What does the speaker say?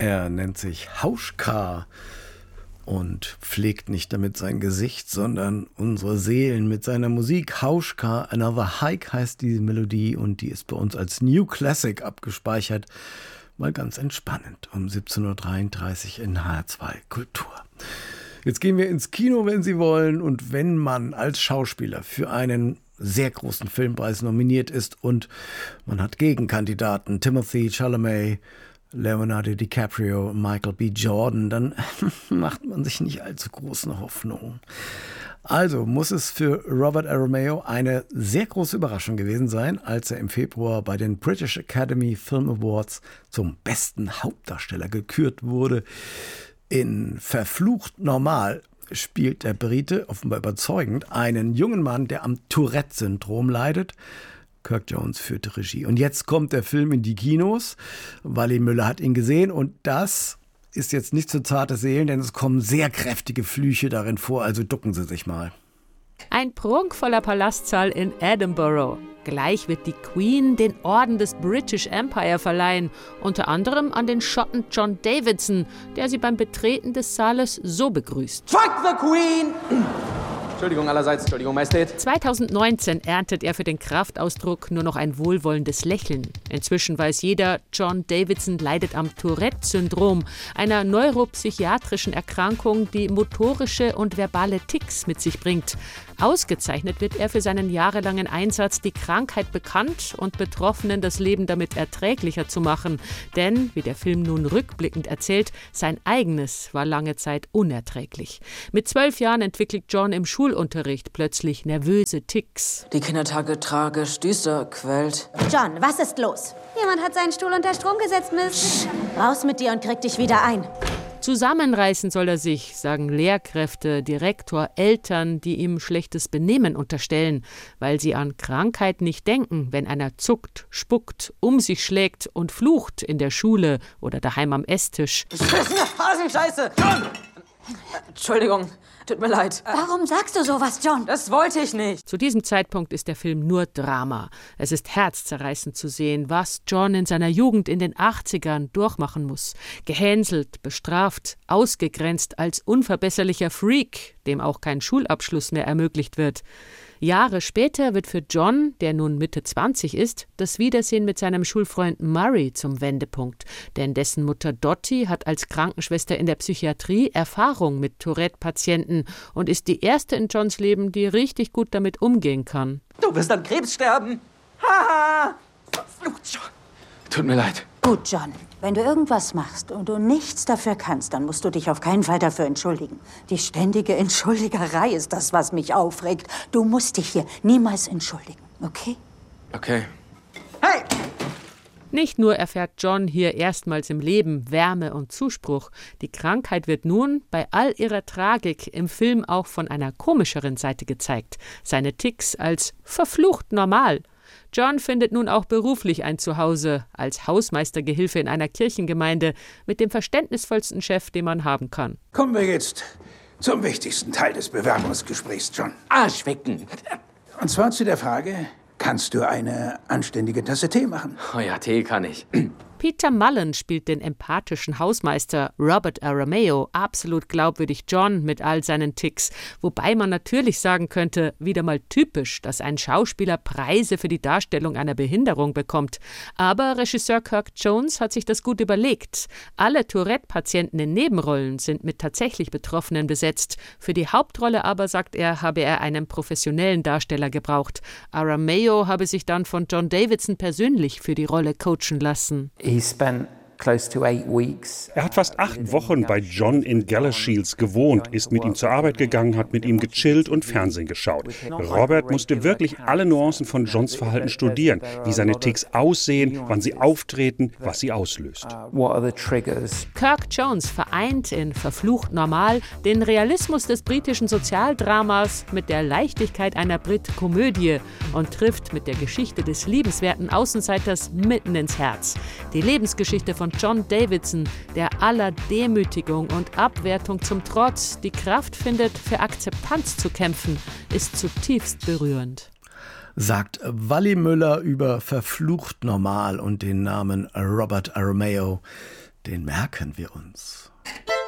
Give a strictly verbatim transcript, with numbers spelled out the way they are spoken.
Er nennt sich Hauschka und pflegt nicht damit sein Gesicht, sondern unsere Seelen mit seiner Musik. Hauschka, Another Hike heißt diese Melodie und die ist bei uns als New Classic abgespeichert. Mal ganz entspannend um siebzehn Uhr dreiunddreißig in H R zwei Kultur. Jetzt gehen wir ins Kino, wenn Sie wollen. Und wenn man als Schauspieler für einen sehr großen Filmpreis nominiert ist und man hat Gegenkandidaten, Timothée Chalamet, Leonardo DiCaprio, Michael B. Jordan, dann macht man sich nicht allzu große Hoffnungen. Also muss es für Robert Aramayo eine sehr große Überraschung gewesen sein, als er im Februar bei den British Academy Film Awards zum besten Hauptdarsteller gekürt wurde. In Verflucht Normal spielt der Brite, offenbar überzeugend, einen jungen Mann, der am Tourette-Syndrom leidet. Kirk Jones führte Regie. Und jetzt kommt der Film in die Kinos. Wally Müller hat ihn gesehen und das ist jetzt nicht so zarte Seelen, denn es kommen sehr kräftige Flüche darin vor, also ducken Sie sich mal. Ein prunkvoller Palastsaal in Edinburgh. Gleich wird die Queen den Orden des British Empire verleihen, unter anderem an den Schotten John Davidson, der sie beim Betreten des Saales so begrüßt. Fuck the Queen! Entschuldigung allerseits, Entschuldigung, Majestät. zweitausendneunzehn erntet er für den Kraftausdruck nur noch ein wohlwollendes Lächeln. Inzwischen weiß jeder, John Davidson leidet am Tourette-Syndrom, einer neuropsychiatrischen Erkrankung, die motorische und verbale Tics mit sich bringt. Ausgezeichnet wird er für seinen jahrelangen Einsatz, die Krankheit bekannt und Betroffenen das Leben damit erträglicher zu machen. Denn, wie der Film nun rückblickend erzählt, sein eigenes war lange Zeit unerträglich. Mit zwölf Jahren entwickelt John im Schulunterricht plötzlich nervöse Tics. Die Kindertage tragisch, düster, quält. John, was ist los? Jemand hat seinen Stuhl unter Strom gesetzt, Miss. Raus mit dir und krieg dich wieder ein. Zusammenreißen soll er sich, sagen Lehrkräfte, Direktor, Eltern, die ihm schlechtes Benehmen unterstellen, weil sie an Krankheit nicht denken, wenn einer zuckt, spuckt, um sich schlägt und flucht in der Schule oder daheim am Esstisch. Scheiße! John! Entschuldigung, tut mir leid. Warum sagst du sowas, John? Das wollte ich nicht. Zu diesem Zeitpunkt ist der Film nur Drama. Es ist herzzerreißend zu sehen, was John in seiner Jugend in den achtzigern durchmachen muss. Gehänselt, bestraft, ausgegrenzt als unverbesserlicher Freak, dem auch kein Schulabschluss mehr ermöglicht wird. Jahre später wird für John, der nun Mitte zwanzig ist, das Wiedersehen mit seinem Schulfreund Murray zum Wendepunkt. Denn dessen Mutter Dottie hat als Krankenschwester in der Psychiatrie Erfahrung mit Tourette-Patienten und ist die erste in Johns Leben, die richtig gut damit umgehen kann. Du wirst an Krebs sterben. Haha! Verflucht, John. Tut mir leid. Gut, John. Wenn du irgendwas machst und du nichts dafür kannst, dann musst du dich auf keinen Fall dafür entschuldigen. Die ständige Entschuldigerei ist das, was mich aufregt. Du musst dich hier niemals entschuldigen, okay? Okay. Hey! Nicht nur erfährt John hier erstmals im Leben Wärme und Zuspruch. Die Krankheit wird nun bei all ihrer Tragik im Film auch von einer komischeren Seite gezeigt. Seine Tics als verflucht normal. John findet nun auch beruflich ein Zuhause als Hausmeistergehilfe in einer Kirchengemeinde mit dem verständnisvollsten Chef, den man haben kann. Kommen wir jetzt zum wichtigsten Teil des Bewerbungsgesprächs, John. Arschwecken. Und zwar zu der Frage, kannst du eine anständige Tasse Tee machen? Oh ja, Tee kann ich. Peter Mullen spielt den empathischen Hausmeister Robert Aramayo, absolut glaubwürdig John mit all seinen Tics. Wobei man natürlich sagen könnte, wieder mal typisch, dass ein Schauspieler Preise für die Darstellung einer Behinderung bekommt. Aber Regisseur Kirk Jones hat sich das gut überlegt. Alle Tourette-Patienten in Nebenrollen sind mit tatsächlich Betroffenen besetzt. Für die Hauptrolle aber, sagt er, habe er einen professionellen Darsteller gebraucht. Aramayo habe sich dann von John Davidson persönlich für die Rolle coachen lassen. Er hat fast acht Wochen bei John in Galashiels gewohnt, ist mit ihm zur Arbeit gegangen, hat mit ihm gechillt und Fernsehen geschaut. Robert musste wirklich alle Nuancen von Johns Verhalten studieren, wie seine Tics aussehen, wann sie auftreten, was sie auslöst. Kirk Jones vereint in Verflucht Normal den Realismus des britischen Sozialdramas mit der Leichtigkeit einer Brit-Komödie und trifft mit der Geschichte des liebenswerten Außenseiters mitten ins Herz. Die Lebensgeschichte von John Davidson, der aller Demütigung und Abwertung zum Trotz die Kraft findet, für Akzeptanz zu kämpfen, ist zutiefst berührend. Sagt Wally Müller über Verflucht Normal und den Namen Robert Aramayo. Den merken wir uns.